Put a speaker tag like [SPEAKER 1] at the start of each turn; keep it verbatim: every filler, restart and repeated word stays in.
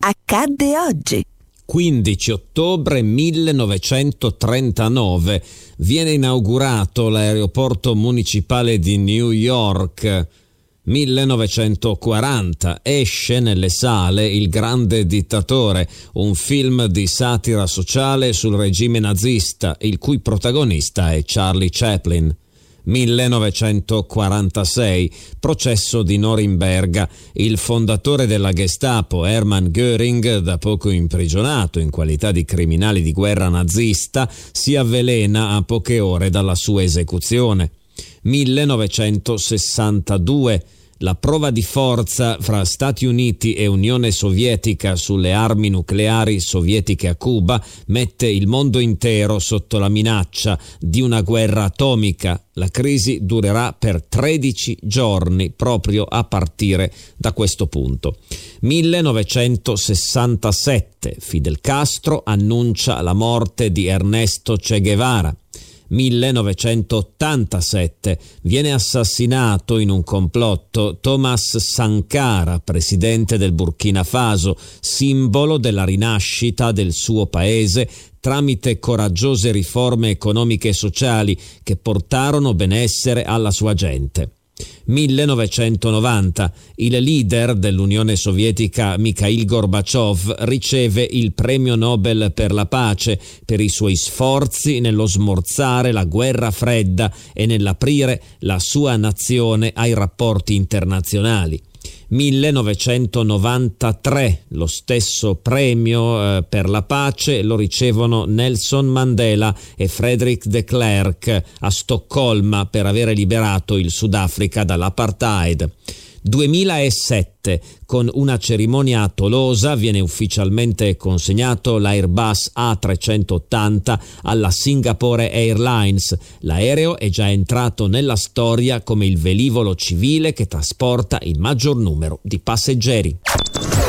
[SPEAKER 1] accadde oggi.
[SPEAKER 2] quindici ottobre millenovecentotrentanove viene inaugurato l'aeroporto municipale di New York. millenovecentoquaranta esce nelle sale Il grande dittatore, un film di satira sociale sul regime nazista, il cui protagonista è Charlie Chaplin. millenovecentoquarantasei processo di Norimberga. Il fondatore della Gestapo, Hermann Göring, da poco imprigionato in qualità di criminale di guerra nazista, si avvelena a poche ore dalla sua esecuzione. millenovecentosessantadue la prova di forza fra Stati Uniti e Unione Sovietica sulle armi nucleari sovietiche a Cuba mette il mondo intero sotto la minaccia di una guerra atomica. La crisi durerà per tredici giorni proprio a partire da questo punto. millenovecentosessantasette Fidel Castro annuncia la morte di Ernesto Che Guevara. millenovecentottantasette viene assassinato in un complotto Thomas Sankara, presidente del Burkina Faso, simbolo della rinascita del suo paese tramite coraggiose riforme economiche e sociali che portarono benessere alla sua gente. millenovecentonovanta il leader dell'Unione Sovietica Mikhail Gorbaciov riceve il premio Nobel per la pace per i suoi sforzi nello smorzare la guerra fredda e nell'aprire la sua nazione ai rapporti internazionali. millenovecentonovantatré lo stesso premio eh, per la pace lo ricevono Nelson Mandela e Frederik de Klerk a Stoccolma per avere liberato il Sudafrica dall'apartheid. duemilasette con una cerimonia a Tolosa viene ufficialmente consegnato l'Airbus A trecentottanta alla Singapore Airlines. L'aereo è già entrato nella storia come il velivolo civile che trasporta il maggior numero di passeggeri.